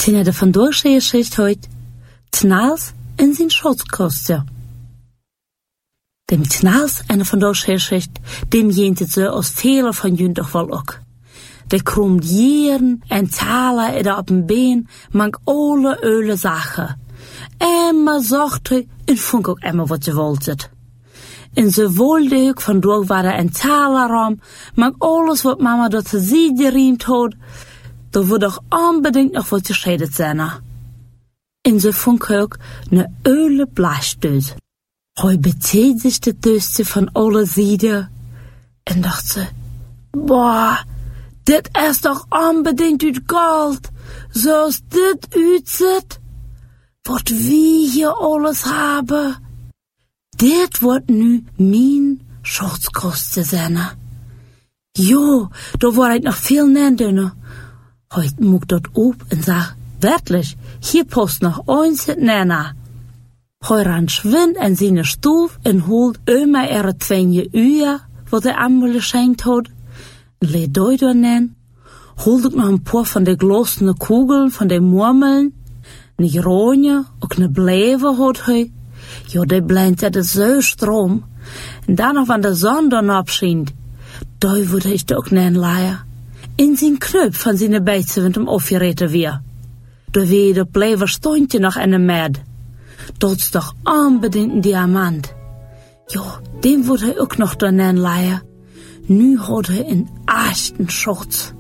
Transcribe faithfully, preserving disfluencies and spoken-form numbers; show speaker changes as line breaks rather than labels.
Toen hij er vandoor geschikt had, Tnals in zijn schotkostje. Dem Tnals en vandoor geschikt, dem jent het zo als vele van jullie toch wel ook. De kromt jaren en talen er op een been, mank alle öle zaken. Emma zocht hij en vond ook Emma wat ze wilde. En ze wilde ook vandoor waar er een talenraam, mank alles wat mama dat ze ziet geriemt had, dat wordt toch unbedingt nog wat gescheiden zijn. En ze vond ook een öle blasdus. Hij beteed zich de duste van alle zijden en dacht ze, boah, dit is toch unbedingt uit goud, zoals dit uitziet. Wat wie hier alles hebben. Dit wordt nu mijn schatzkostje zijn. Jo, daar word ik nog veel neer. Hij moet dat op en zei, werkelijk, hier past nog eens het nena. Hij ran schwind en zijn stoel en holt oma er twee uur, wat hij allemaal geschenkt had. Leed door door nen. Holt ik nog een paar van de glossende kugelen van de murmeln. Een groene, ook een blijve had hij. Jo, die blendt er de zo stroom. En dan nog van de zon dan opschijnt. Daar wordt hij ook nen leien. In zijn knup van zijn beidse wind hem afgereten weer. Daar weer de blijve stondje nog in de med. Dat is toch unbedingt een diamant. Jo, den wordt hij ook nog door nen leien. Nu had hij een echten schatz.